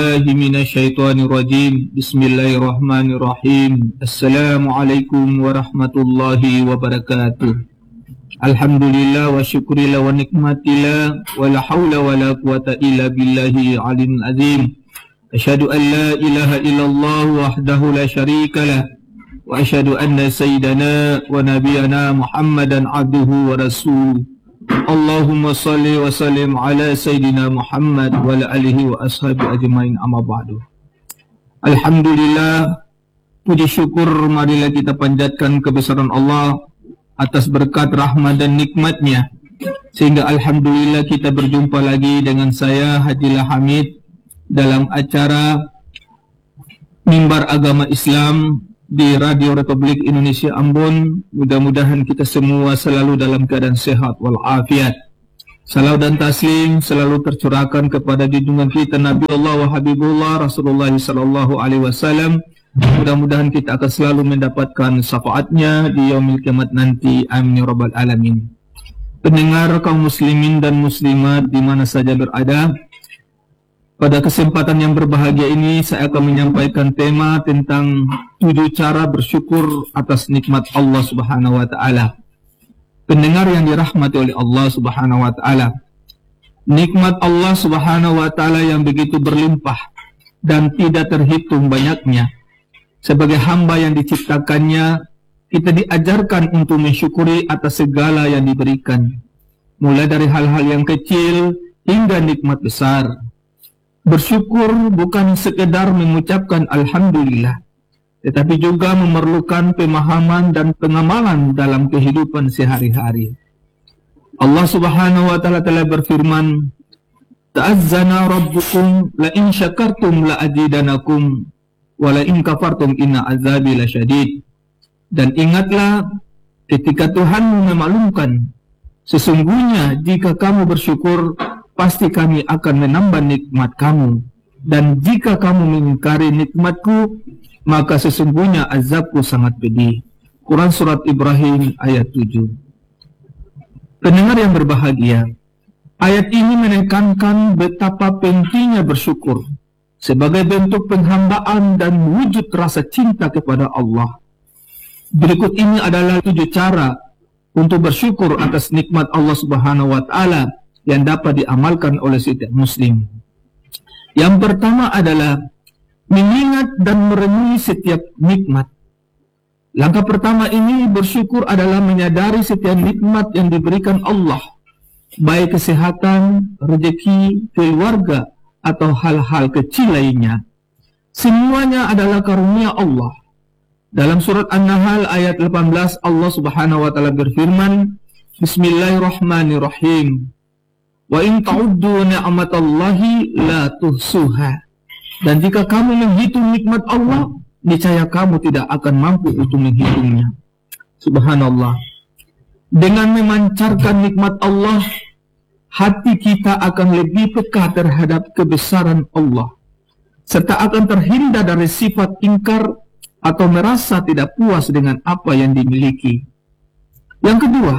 Minasyaitonirrajim. Bismillahirrahmanirrahim. Assalamualaikum warahmatullahi wabarakatuh. Alhamdulillah wa syukurillah wa nikmatillah wa la hawla wa la quwata illa billahi alim azim. Asyhadu an la ilaha illallah wahdahu la syarikalah wa asyhadu anna sayyidana wa nabiyana Muhammadan abduhu wa rasuluh. Allahumma salli wa sallim ala Sayyidina Muhammad wa ala alihi wa ashabi ajmain, amma ba'du. Alhamdulillah, puji syukur marilah kita panjatkan kebesaran Allah atas berkat rahmat dan nikmatnya, sehingga alhamdulillah kita berjumpa lagi dengan saya Hajilah Hamid dalam acara Mimbar Agama Islam di Radio Republik Indonesia Ambon. Mudah-mudahan kita semua selalu dalam keadaan sehat walafiat. Salawat dan taslim selalu tercurahkan kepada junjungan kita Nabi Allah wa Habibullah Rasulullah sallallahu alaihi wasallam. Mudah-mudahan kita akan selalu mendapatkan syafaatnya di yaumil kiamat nanti. Amin ya rabbal alamin. Pendengar kaum muslimin dan muslimat di mana saja berada, pada kesempatan yang berbahagia ini saya akan menyampaikan tema tentang 7 cara bersyukur atas nikmat Allah Subhanahu wa taala. Pendengar yang dirahmati oleh Allah Subhanahu wa taala, nikmat Allah Subhanahu wa taala yang begitu berlimpah dan tidak terhitung banyaknya. Sebagai hamba yang diciptakannya, kita diajarkan untuk mensyukuri atas segala yang diberikan, mulai dari hal-hal yang kecil hingga nikmat besar. Bersyukur bukan sekedar mengucapkan alhamdulillah, tetapi juga memerlukan pemahaman dan pengamalan dalam kehidupan sehari-hari. Allah Subhanahu wa taala telah berfirman, "Ta'azzana rabbukum la in syakartum la azidanakum wa la in kafartum inna azabi lasyadid." Dan ingatlah ketika Tuhanmu memaklumkan, sesungguhnya jika kamu bersyukur, pasti kami akan menambah nikmat kamu, dan jika kamu mengingkari nikmatku, maka sesungguhnya azabku sangat pedih. Quran Surat Ibrahim ayat 7. Pendengar yang berbahagia, ayat ini menekankan betapa pentingnya bersyukur sebagai bentuk penghambaan dan wujud rasa cinta kepada Allah. Berikut ini adalah 7 cara untuk bersyukur atas nikmat Allah Subhanahu wa taala yang dapat diamalkan oleh setiap muslim. Yang pertama adalah mengingat dan merenungi setiap nikmat. Langkah pertama ini bersyukur adalah menyadari setiap nikmat yang diberikan Allah, baik kesehatan, rezeki, keluarga, atau hal-hal kecil lainnya. Semuanya adalah karunia Allah. Dalam surat An-Nahl ayat 18, Allah Subhanahu wa taala berfirman, Bismillahirrahmanirrahim. Wa in ta'uddu ni'matallahi la tuhsuha. Dan jika kamu menghitung nikmat Allah, niscaya kamu tidak akan mampu untuk menghitungnya. Subhanallah. Dengan memancarkan nikmat Allah, hati kita akan lebih peka terhadap kebesaran Allah, serta akan terhindar dari sifat ingkar atau merasa tidak puas dengan apa yang dimiliki. Yang kedua,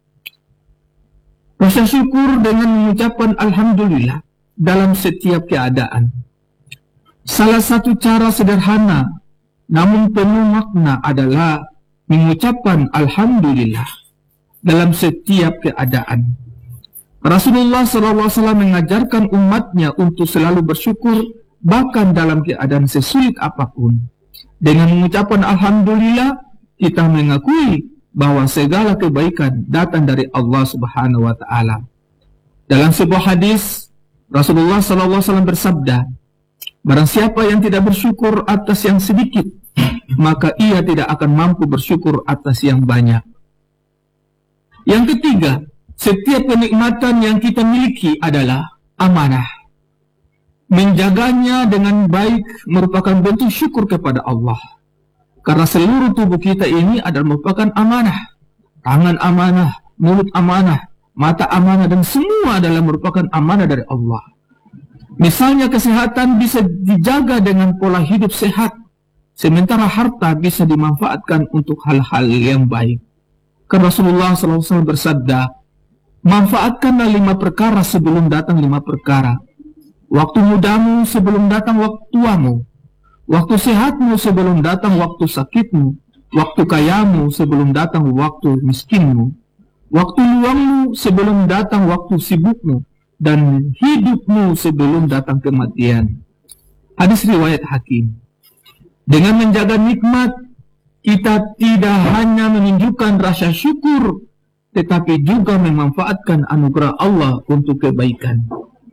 rasa syukur dengan mengucapkan alhamdulillah dalam setiap keadaan. Salah satu cara sederhana namun penuh makna adalah mengucapkan alhamdulillah dalam setiap keadaan. Rasulullah SAW mengajarkan umatnya untuk selalu bersyukur bahkan dalam keadaan sesulit apapun. Dengan mengucapkan alhamdulillah, kita mengakui bahwa segala kebaikan datang dari Allah Subhanahu wa taala. Dalam sebuah hadis, Rasulullah SAW bersabda, barang siapa yang tidak bersyukur atas yang sedikit, maka ia tidak akan mampu bersyukur atas yang banyak. Yang ketiga, setiap kenikmatan yang kita miliki adalah amanah. Menjaganya dengan baik merupakan bentuk syukur kepada Allah. Karena seluruh tubuh kita ini adalah merupakan amanah. Tangan amanah, mulut amanah, mata amanah, dan semua adalah merupakan amanah dari Allah. Misalnya kesehatan bisa dijaga dengan pola hidup sehat, sementara harta bisa dimanfaatkan untuk hal-hal yang baik. Karena Rasulullah SAW bersabda, manfaatkanlah 5 perkara sebelum datang 5 perkara. Waktu mudamu sebelum datang waktu tuamu, waktu sehatmu sebelum datang waktu sakitmu, waktu kayamu sebelum datang waktu miskinmu, waktu luangmu sebelum datang waktu sibukmu, dan hidupmu sebelum datang kematian. Hadis riwayat Hakim. Dengan menjaga nikmat, kita tidak hanya menunjukkan rasa syukur, tetapi juga memanfaatkan anugerah Allah untuk kebaikan.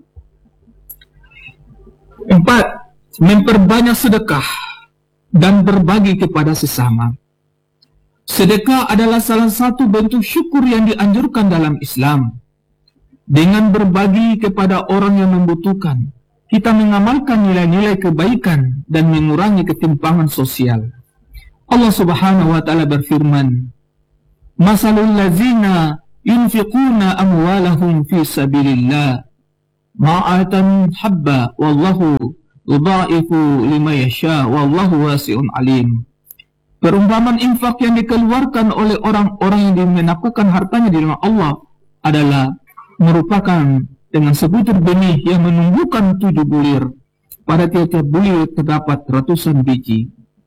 4. Memperbanyak sedekah dan berbagi kepada sesama. Sedekah adalah salah satu bentuk syukur yang dianjurkan dalam Islam. Dengan berbagi kepada orang yang membutuhkan, kita mengamalkan nilai-nilai kebaikan dan mengurangi ketimpangan sosial. Allah Subhanahu wa taala berfirman, "Masalul ladzina yunfiquna amwalahum fi sabilillah ma'atan habba wallahu yudha'ifu liman yasha wallahu wasi'un alim." Perumpamaan infak yang dikeluarkan oleh orang-orang yang menafkahkan hartanya di dalam Allah adalah merupakan dengan sebutir benih yang menumbuhkan 7 bulir. Pada tiap-tiap bulir terdapat ratusan biji.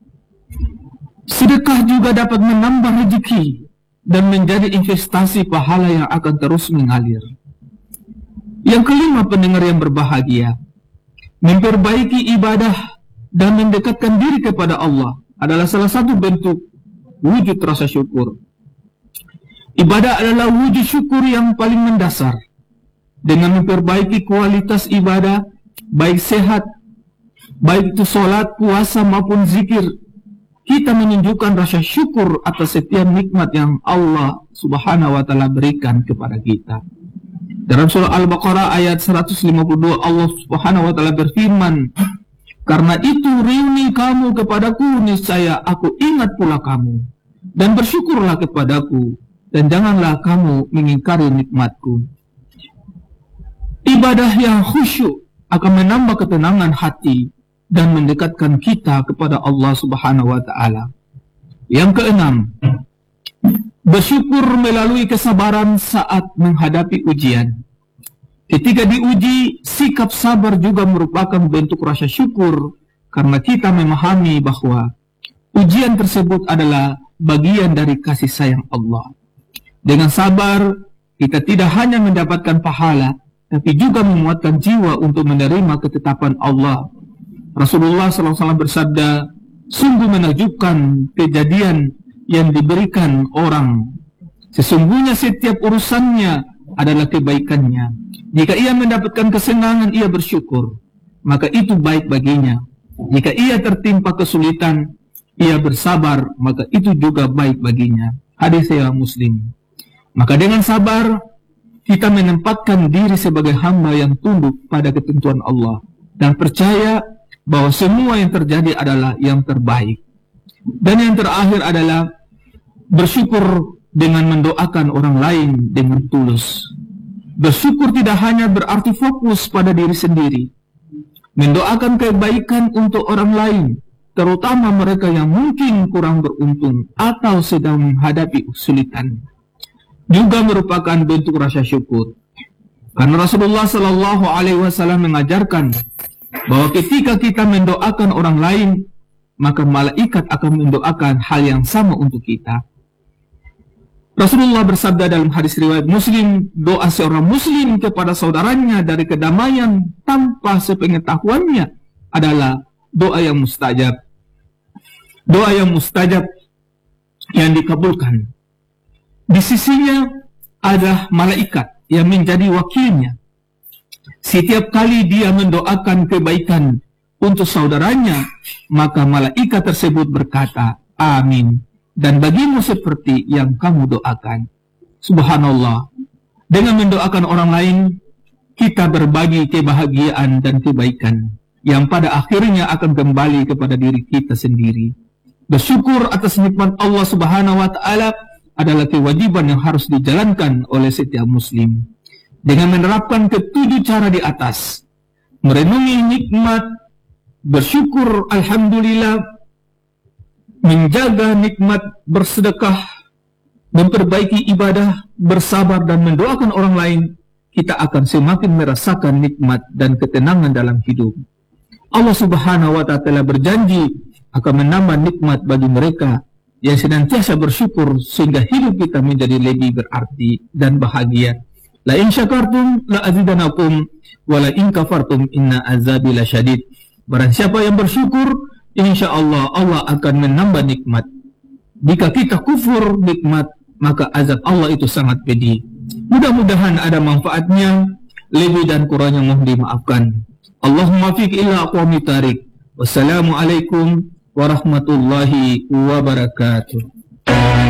Sedekah juga dapat menambah rezeki dan menjadi investasi pahala yang akan terus mengalir. Yang kelima, pendengar yang berbahagia, memperbaiki ibadah dan mendekatkan diri kepada Allah adalah salah satu bentuk wujud rasa syukur. Ibadah adalah wujud syukur yang paling mendasar. Dengan memperbaiki kualitas ibadah, baik sehat, baik itu sholat, puasa maupun zikir, kita menunjukkan rasa syukur atas setiap nikmat yang Allah Subhanahu wa taala berikan kepada kita. Dalam surah Al-Baqarah ayat 152, Allah Subhanahu wa taala berfirman, "Karena itu riuni kamu kepadaku, niscaya aku ingat pula kamu, dan bersyukurlah kepadaku, dan janganlah kamu mengingkari nikmatku." Ibadah yang khusyuk akan menambah ketenangan hati dan mendekatkan kita kepada Allah Subhanahu wa taala. Yang keenam, bersyukur melalui kesabaran saat menghadapi ujian. Ketika diuji, sikap sabar juga merupakan bentuk rasa syukur karena kita memahami bahwa ujian tersebut adalah bagian dari kasih sayang Allah. Dengan sabar, kita tidak hanya mendapatkan pahala, tapi juga menguatkan jiwa untuk menerima ketetapan Allah. Rasulullah SAW bersabda, "Sungguh menakjubkan kejadian yang diberikan orang. Sesungguhnya setiap urusannya adalah kebaikannya. Jika ia mendapatkan kesenangan, ia bersyukur, maka itu baik baginya. Jika ia tertimpa kesulitan, ia bersabar, maka itu juga baik baginya." Hadis riwayat Muslim. Maka dengan sabar, kita menempatkan diri sebagai hamba yang tunduk pada ketentuan Allah dan percaya bahwa semua yang terjadi adalah yang terbaik. Dan yang terakhir adalah bersyukur dengan mendoakan orang lain dengan tulus. Bersyukur tidak hanya berarti fokus pada diri sendiri. Mendoakan kebaikan untuk orang lain, terutama mereka yang mungkin kurang beruntung atau sedang menghadapi kesulitan, juga merupakan bentuk rasa syukur. Karena Rasulullah SAW mengajarkan bahwa ketika kita mendoakan orang lain, maka malaikat akan mendoakan hal yang sama untuk kita. Rasulullah bersabda dalam hadis riwayat Muslim, doa seorang muslim kepada saudaranya dari kedamaian tanpa sepengetahuannya adalah doa yang mustajab. Doa yang mustajab yang dikabulkan. Di sisinya ada malaikat yang menjadi wakilnya. Setiap kali dia mendoakan kebaikan untuk saudaranya, maka malaikat tersebut berkata, "Amin. Dan bagimu seperti yang kamu doakan." Subhanallah. Dengan mendoakan orang lain, kita berbagi kebahagiaan dan kebaikan yang pada akhirnya akan kembali kepada diri kita sendiri. Bersyukur atas nikmat Allah Subhanahu wa taala adalah kewajiban yang harus dijalankan oleh setiap muslim. Dengan menerapkan ketujuh cara di atas, merenungi nikmat, bersyukur alhamdulillah, menjaga nikmat, bersedekah, memperbaiki ibadah, bersabar dan mendoakan orang lain, kita akan semakin merasakan nikmat dan ketenangan dalam hidup. Allah Subhanahu wa Ta'ala berjanji akan menambah nikmat bagi mereka yang senantiasa bersyukur sehingga hidup kita menjadi lebih berarti dan bahagia. La in syakartum la azidanakum wa la in kafartum inna azabi lasyadid. Barang siapa yang bersyukur, insyaallah Allah akan menambah nikmat. Jika kita kufur nikmat, maka azab Allah itu sangat pedih. Mudah-mudahan ada manfaatnya, lebih dan kurangnya mohon dimaafkan. Allahumma fiq illa aqwami tarik. Wassalamualaikum warahmatullahi wabarakatuh.